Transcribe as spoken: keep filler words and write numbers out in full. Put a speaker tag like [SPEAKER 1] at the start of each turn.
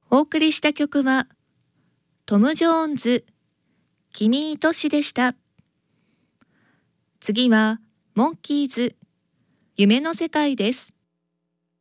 [SPEAKER 1] お送りした曲はトム・ジョーンズ、君愛しでした。次はモンキーズ、夢の世界です。